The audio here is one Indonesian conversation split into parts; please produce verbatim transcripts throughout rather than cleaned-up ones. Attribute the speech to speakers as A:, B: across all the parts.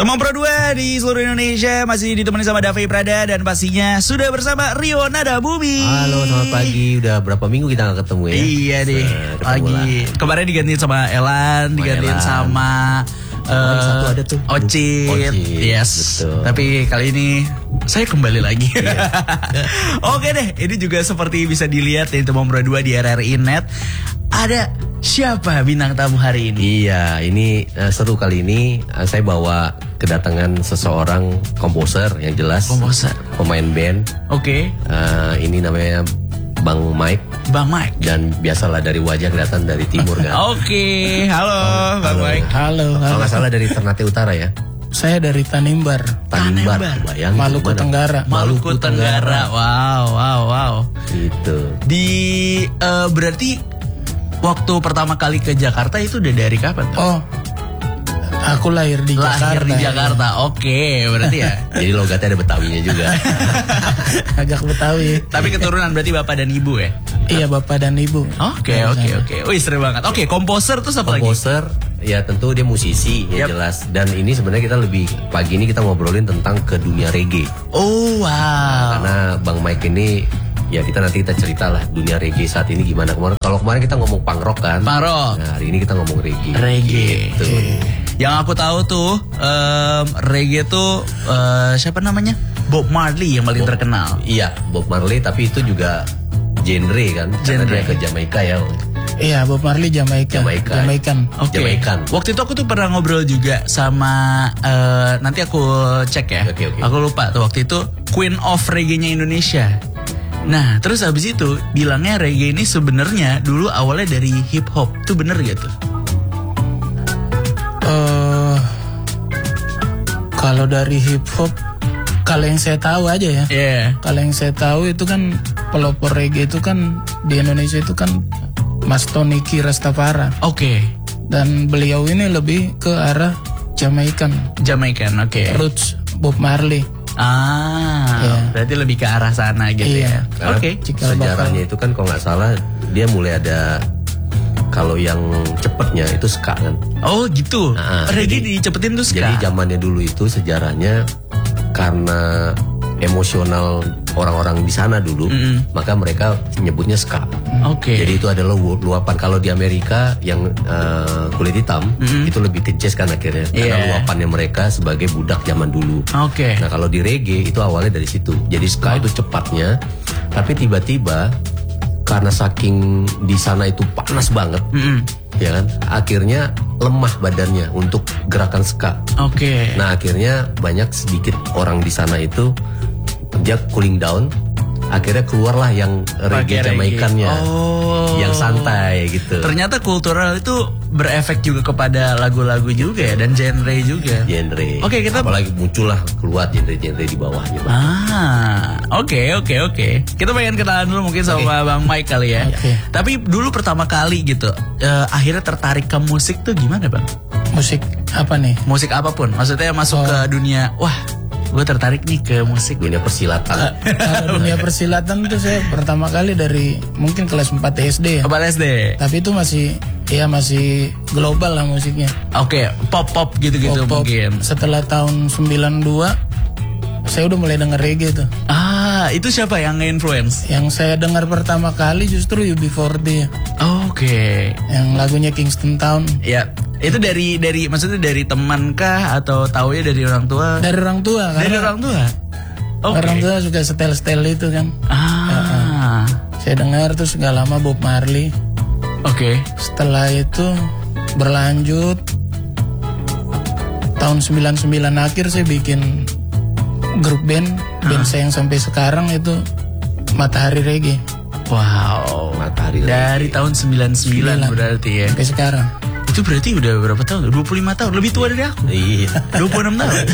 A: Teman Pro dua di seluruh Indonesia masih ditemani sama Davi Prada dan pastinya sudah bersama Rio Nada Bumi.
B: Halo, selamat pagi. Udah berapa minggu kita gak ketemu ya?
A: Iya deh. Lagi kemarin digantiin sama Elan, digantiin Elan. sama uh,
B: satu ada tuh.
A: Ocit.
B: Ocit.
A: Yes.
B: Betul.
A: Tapi kali ini saya kembali lagi.
B: Iya.
A: Oke deh, ini juga seperti bisa dilihat di Teman Pro dua di R R I Net. Ada siapa bintang tamu hari ini?
B: Iya, ini uh, seru kali ini uh, saya bawa kedatangan seseorang komposer yang jelas.
A: Komposer.
B: Pemain band.
A: Oke. Okay.
B: Uh, ini namanya Bang Mike.
A: Bang Mike.
B: Dan biasalah dari wajah kelihatan dari timur kan.
A: Oke, okay. halo oh, Bang
B: halo.
A: Mike.
C: Halo.
B: Kalau nggak salah dari Ternate Utara ya.
C: Saya dari Tanimbar.
B: Tanimbar. Bayang,
C: Maluku Tenggara.
A: Maluku Tenggara. Wow, wow, wow.
B: Gitu.
A: Di uh, berarti waktu pertama kali ke Jakarta itu udah dari kapan?
C: Oh, aku lahir di
A: lahir
C: Jakarta.
A: Lahir di Jakarta, ya. Oke, okay, berarti ya.
B: Jadi logatnya ada Betawinya juga.
C: Agak Betawi.
A: Tapi keturunan berarti bapak dan ibu ya?
C: Iya, bapak dan ibu.
A: Oke, oke, oke. Wih, seru banget. Oke, okay, komposer tuh apa lagi?
B: Komposer, ya tentu dia musisi, ya yep. jelas. Dan ini sebenarnya kita lebih, pagi ini kita ngobrolin tentang ke dunia reggae.
A: Oh, wow.
B: Nah, karena Bang Mike ini, ya kita nanti kita cerita lah dunia reggae saat ini gimana. Kemarin kalau kemarin kita ngomong punk rock kan.
A: Punk rock.
B: Nah, hari ini kita ngomong reggae.
A: Reggae.
B: Gitu.
A: Yang aku tahu tuh um, reggae tuh uh, siapa namanya? Bob Marley yang paling
B: Bob,
A: terkenal.
B: Iya, Bob Marley, tapi itu juga genre kan. Genre. Karena dia ke Jamaika ya.
C: Iya, Bob Marley Jamaika.
B: Jamaika.
C: Jamaikan.
A: Oke. Okay. Waktu itu aku tuh pernah ngobrol juga sama uh, nanti aku cek ya.
B: Okay, okay.
A: Aku lupa tuh waktu itu Queen of Reggae-nya Indonesia. Nah, terus habis itu bilangnya reggae ini sebenarnya dulu awalnya dari hip hop. Itu bener gitu?
C: Uh, kalau dari hip hop, kalau yang saya tahu aja ya.
A: Iya. Yeah.
C: Kalau yang saya tahu itu kan pelopor reggae itu kan di Indonesia itu kan Mas Toniki Rastafara.
A: Oke. Okay.
C: Dan beliau ini lebih ke arah Jamaikan.
A: Jamaikan, oke. Okay.
C: Roots Bob Marley.
A: Ah, yeah. Berarti lebih ke arah sana gitu
C: yeah.
A: ya. Oke.
B: Okay. Sejarahnya itu kan kalau nggak salah dia mulai ada, kalau yang cepetnya itu ska kan.
A: Oh gitu.
B: Nah,
A: reggae dicepetin tuh ska.
B: Jadi zamannya dulu itu sejarahnya karena emosional orang-orang di sana dulu, mm-hmm. maka mereka nyebutnya ska.
A: Oke. Okay.
B: Jadi itu adalah luapan. Kalau di Amerika yang uh, kulit hitam mm-hmm. itu lebih ke jazz kan akhirnya, yeah. karena luapannya mereka sebagai budak zaman dulu.
A: Oke. Okay.
B: Nah kalau di reggae itu awalnya dari situ. Jadi ska oh. itu cepatnya, tapi tiba-tiba karena saking di sana itu panas banget, mm-hmm. ya kan, akhirnya lemah badannya untuk gerakan ska.
A: Oke. Okay.
B: Nah akhirnya banyak sedikit orang di sana itu dia cooling down, akhirnya keluarlah yang reggae Jamaikannya,
A: oh.
B: yang santai gitu.
A: Ternyata kultural itu berefek juga kepada lagu-lagu juga ya, dan genre juga.
B: Genre.
A: Oke, okay, kita
B: apalagi muncullah keluar genre-genre di bawahnya. Bang.
A: Ah, oke okay, oke okay, oke. Okay. Kita pengen kenalan dulu mungkin sama okay. Bang Mike kali ya.
C: Okay.
A: Tapi dulu pertama kali gitu, uh, akhirnya tertarik ke musik tuh gimana Bang?
C: Musik apa nih?
A: Musik apapun. Maksudnya masuk oh. ke dunia, wah, gue tertarik nih ke musik.
B: Dunia persilatan.
C: Kalau dunia persilatan tuh saya pertama kali dari mungkin kelas empat S D ya.
A: empat S D.
C: Tapi itu masih, ya masih global lah musiknya.
A: Oke, okay, pop-pop gitu-gitu
C: pop,
A: mungkin.
C: Setelah tahun sembilan dua saya udah mulai denger reggae tuh.
A: Ah, itu siapa yang nge-influence?
C: Yang saya dengar pertama kali justru U B forty ya.
A: Oh, oke. Okay.
C: Yang lagunya Kingston Town.
A: Ya. Itu dari dari maksudnya dari teman kah atau taunya dari orang tua?
C: Dari orang tua.
A: Dari orang tua.
C: Okay. Orang tua suka setel-setel itu kan.
A: Ah.
C: Ya, uh, saya dengar terus gak lama Bob Marley.
A: Oke. Okay.
C: Setelah itu berlanjut tahun sembilan puluh sembilan akhir saya bikin grup band, band ah. saya yang sampai sekarang itu Matahari Reggae.
A: Wow.
B: Matahari
A: Dari Reggae. Tahun sembilan puluh sembilan berarti ya.
C: Sampai sekarang.
A: Itu berarti udah berapa tahun? dua puluh lima tahun, lebih tua dari aku.
B: Iya.
A: dua puluh enam tahun.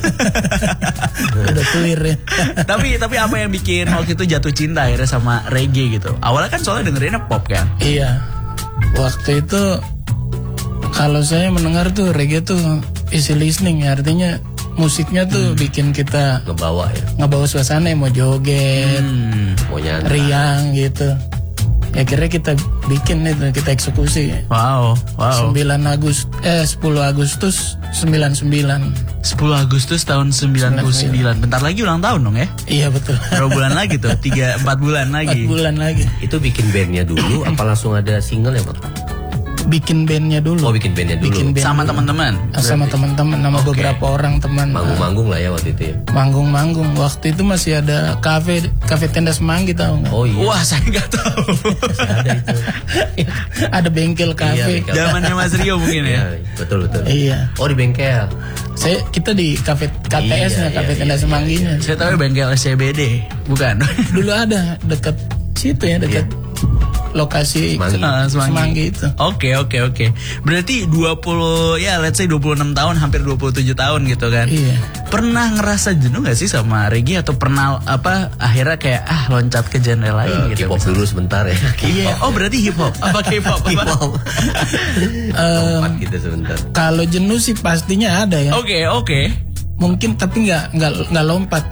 C: Udah tuir ya.
A: Tapi tapi apa yang bikin waktu itu jatuh cinta akhirnya sama reggae gitu? Awalnya kan soalnya dengerinnya pop kan?
C: Iya. Waktu itu kalau saya mendengar tuh reggae tuh easy listening ya, artinya musiknya tuh hmm. bikin kita
B: ngebawa ya.
C: Ngebawa suasana, mau joget,
B: hmm. mau nyantai,
C: riang gitu. akhirnya kita bikin itu, kita eksekusi.
A: Wow, wow.
C: sembilan Agustus eh sepuluh Agustus sembilan puluh sembilan.
A: sepuluh Agustus tahun sembilan puluh sembilan. Bentar lagi ulang tahun dong ya?
C: Iya betul.
A: Berapa bulan lagi tuh? tiga empat bulan lagi.
C: empat bulan lagi.
B: Itu bikin bandnya dulu apa langsung ada single ya, Bang?
C: Bikin bandnya dulu.
B: Oh, bikin bandnya dulu.
C: Bikin band
A: Sama
C: dulu.
A: teman-teman.
C: Sama teman-teman, nama
A: Oke.
C: beberapa orang teman.
B: Manggung-manggung lah ya waktu itu ya.
C: Manggung-manggung. Waktu itu masih ada kafe, kafe Tenda Semanggi tahu nggak?
B: Oh iya.
A: Wah, saya nggak tahu.
B: Ada itu.
C: Ada bengkel kafe.
B: bengkel.
A: Zamannya Mas Rio mungkin ya.
B: Iya, betul betul.
C: Iya.
B: Oh di bengkel.
C: Saya kita di kafe K T S-nya,
B: Iya,
C: kafe
B: iya,
C: Tenda
B: iya,
C: Semangginya.
A: Saya tahu bengkel S C B D, bukan?
C: Dulu ada dekat situ ya, dekat lokasi
B: Semanggi.
A: Ah,
C: Semanggi itu.
A: Oke, oke, oke. Berarti dua puluh ya let's say dua puluh enam tahun, hampir dua puluh tujuh tahun gitu kan.
C: Iya.
A: Pernah ngerasa jenuh gak sih sama reggae atau pernah apa akhirnya kayak ah loncat ke genre lain gitu?
B: K-pop dulu sebentar ya.
A: Iya. Oh, berarti hip hop. Apa K-pop?
B: K-pop. Lompat gitu sebentar.
C: Kalau jenuh sih pastinya ada ya.
A: Oke, oke.
C: Mungkin tapi nggak nggak nggak lompat.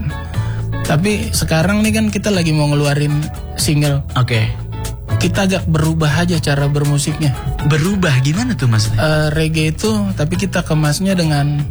C: Tapi sekarang nih kan kita lagi mau ngeluarin single.
A: Oke.
C: Kita agak berubah aja cara bermusiknya.
A: Berubah gimana tuh maksudnya?
C: Eh, reggae itu tapi kita kemasnya dengan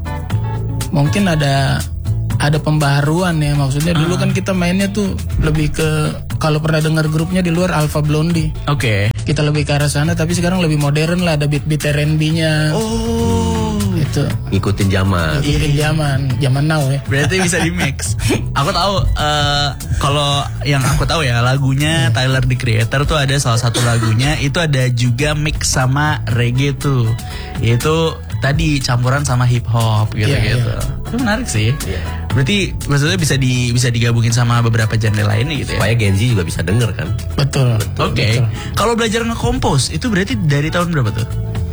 C: mungkin ada ada pembaharuan ya, maksudnya dulu kan kita mainnya tuh lebih ke, kalau pernah dengar grupnya di luar Alpha Blondy,
A: Oke.
C: kita lebih ke arah sana, tapi sekarang lebih modern lah, ada beat-beat R and B-nya.
A: Oh.
C: Itu
B: Ngikutin zaman.
C: ngikutin zaman zaman now ya.
A: Berarti bisa di mix. Aku tahu eh, kalau yang aku tahu ya lagunya Tyler the Creator tuh ada salah satu lagunya itu ada juga mix sama reggae tuh. Itu tadi campuran sama hip hop gitu-gitu.
C: Iya,
A: Itu menarik sih.
B: Iya.
A: Berarti maksudnya bisa di bisa digabungin sama beberapa genre lainnya gitu ya.
B: Supaya Gen Z juga bisa denger kan.
C: Betul.
A: Oke. Kalau belajar nge-compose itu berarti dari tahun berapa tuh?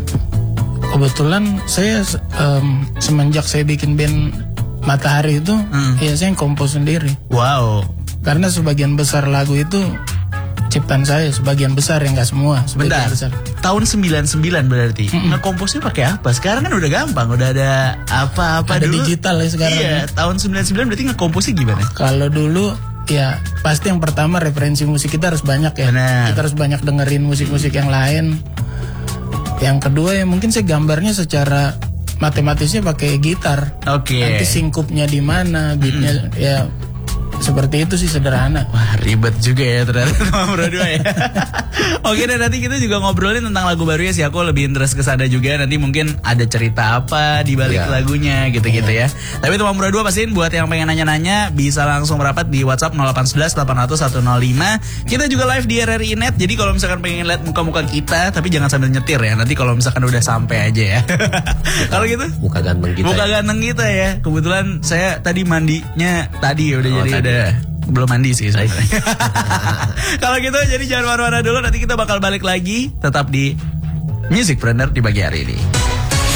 C: Kebetulan saya em, semenjak saya bikin band Matahari itu,
A: Hmm.
C: ya saya kompos sendiri.
A: Wow.
C: Karena sebagian besar lagu itu ciptaan saya, sebagian besar ya, nggak semua. Sebagian
A: Bentar.
C: besar.
A: Tahun sembilan puluh sembilan berarti. Nge-composnya pakai apa? Sekarang kan udah gampang, udah ada apa-apa
C: Ada
A: dulu.
C: digital ya sekarang.
A: Iya, tahun sembilan puluh sembilan berarti nge-composnya gimana?
C: Kalau dulu ya pasti yang pertama referensi musik kita harus banyak ya.
A: Benar.
C: Kita harus banyak dengerin musik-musik yang lain. Yang kedua ya mungkin saya gambarnya secara matematisnya pakai gitar.
A: Oke.
C: Nanti singkupnya di mana, beatnya ya seperti itu sih, sederhana.
A: Wah, ribet juga ya ternyata sama berdua ya. Oke, dan nanti kita juga ngobrolin tentang lagu barunya sih. Aku lebih interest ke sana juga. Nanti mungkin ada cerita apa di balik
B: Iya.
A: lagunya gitu-gitu ya. Tapi teman berdua pastiin buat yang pengen nanya-nanya bisa langsung merapat di WhatsApp nol delapan satu satu delapan nol nol satu nol lima. Kita juga live di R R I Net. Jadi kalau misalkan pengen lihat muka-muka kita, tapi jangan sambil nyetir ya. Nanti kalau misalkan udah sampai aja ya. Kalau gitu
B: Muka ganteng kita.
A: muka
B: ya.
A: ganteng kita ya. Kebetulan saya tadi mandinya tadi udah
B: Oh,
A: jadi
B: tadi.
A: udah belum mandi sih sebenarnya. Kalau gitu jadi jangan marah-marah dulu, nanti kita bakal balik lagi tetap di Music Planner di pagi hari ini.